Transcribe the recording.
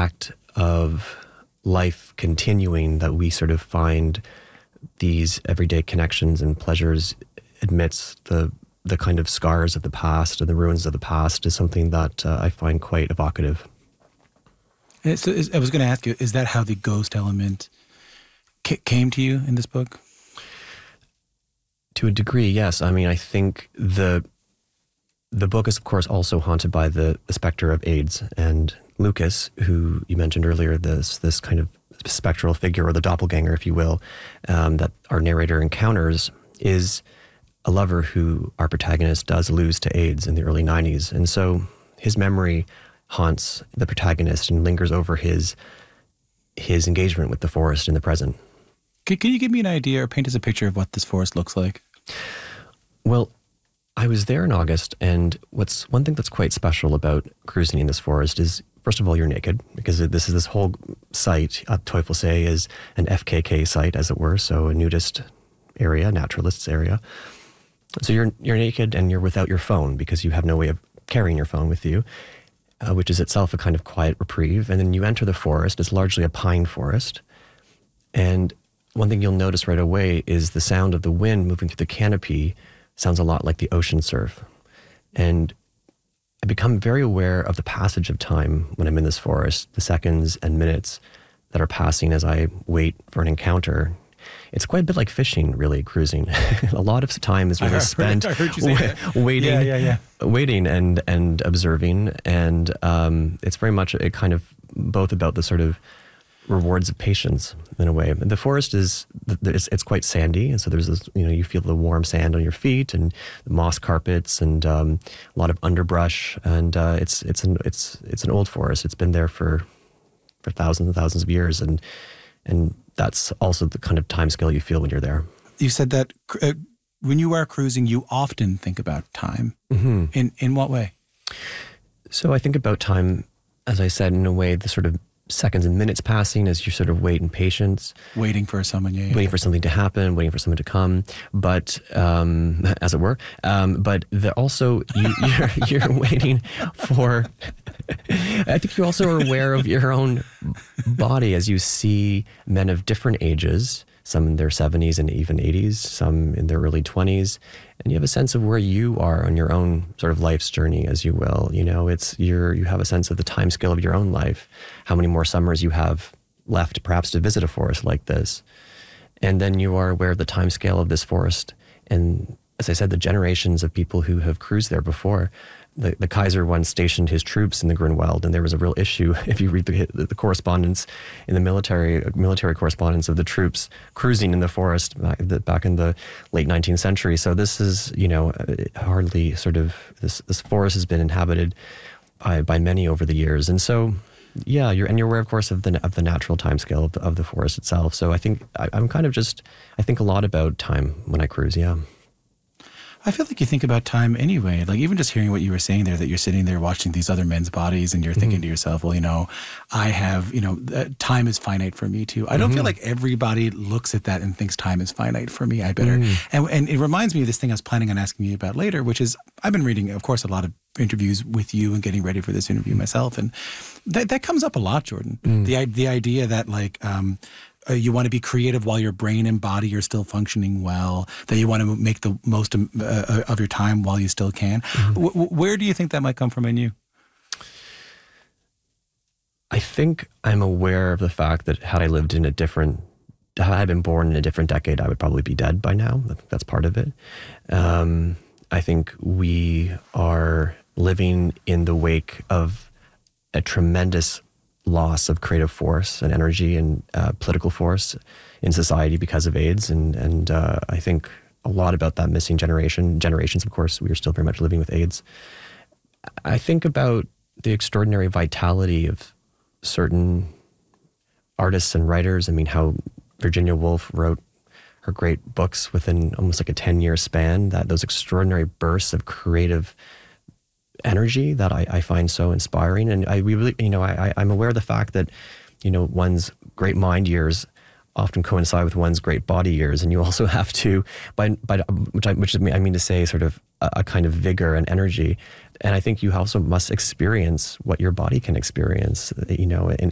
fact of life continuing that we sort of find these everyday connections and pleasures amidst the kind of scars of the past and the ruins of the past is something that I find quite evocative. So I was going to ask you, is that how the ghost element came to you in this book? To a degree, yes. I mean, I think the book is, of course, also haunted by the specter of AIDS. And Lucas, who you mentioned earlier, this kind of spectral figure, or the doppelganger, if you will, that our narrator encounters, is a lover who our protagonist does lose to AIDS in the early 90s. And so his memory haunts the protagonist and lingers over his engagement with the forest in the present. Can you give me an idea or paint us a picture of what this forest looks like? Well, I was there in August, and one thing that's quite special about cruising in this forest is, first of all, you're naked, because this whole site at Teufelsee is an FKK site, as it were, so a nudist area, naturalists area. So you're naked and you're without your phone because you have no way of carrying your phone with you, which is itself a kind of quiet reprieve. And then you enter the forest. It's largely a pine forest. And one thing you'll notice right away is the sound of the wind moving through the canopy sounds a lot like the ocean surf. And I become very aware of the passage of time when I'm in this forest, the seconds and minutes that are passing as I wait for an encounter. It's quite a bit like fishing, really, cruising. A lot of time is really spent waiting and observing. And it's very much a kind of both about the sort of rewards of patience in a way. The forest it's quite sandy, and so there's this, you feel the warm sand on your feet and the moss carpets and a lot of underbrush, and it's an old forest. It's been there for thousands and thousands of years, and that's also the kind of time scale you feel when you're there. You said that when you are cruising, you often think about time. Mm-hmm. In what way? So I think about time, as I said, in a way, the sort of seconds and minutes passing as you sort of wait in patience. Waiting for someone, waiting for something to happen, waiting for someone to come, but as it were. But also you're waiting for. I think you also are aware of your own body as you see men of different ages, some in their 70s and even 80s, some in their early 20s, and you have a sense of where you are on your own sort of life's journey, as you will. You have a sense of the time scale of your own life, how many more summers you have left, perhaps, to visit a forest like this, and then you are aware of the time scale of this forest, and as I said, the generations of people who have cruised there before. The Kaiser once stationed his troops in the Grunwald, and there was a real issue if you read the correspondence in the military correspondence of the troops cruising in the forest back in the late 19th century. So this is, hardly sort of, this forest has been inhabited by many over the years. And so, yeah, you're aware, of course, of the natural timescale of the forest itself. So I think I'm kind of I think a lot about time when I cruise, yeah. I feel like you think about time anyway. Like even just hearing what you were saying there, that you're sitting there watching these other men's bodies and you're thinking to yourself, well, I have, time is finite for me too. I don't feel like everybody looks at that and thinks time is finite for me. I better. And it reminds me of this thing I was planning on asking you about later, which is I've been reading, of course, a lot of interviews with you and getting ready for this interview myself. And that comes up a lot, Jordan. The idea that you want to be creative while your brain and body are still functioning well, that you want to make the most of your time while you still can. Where do you think that might come from in you? I think I'm aware of the fact that had I been born in a different decade, I would probably be dead by now. I think that's part of it. I think we are living in the wake of a tremendous loss of creative force and energy and political force in society because of AIDS. And I think a lot about that missing generations, of course, we are still very much living with AIDS. I think about the extraordinary vitality of certain artists and writers. I mean, how Virginia Woolf wrote her great books within almost like a 10-year span, that those extraordinary bursts of creative energy that I find so inspiring. And I'm aware of the fact that, one's great mind years often coincide with one's great body years. And you also have to, which I mean to say sort of a kind of vigor and energy. And I think you also must experience what your body can experience, in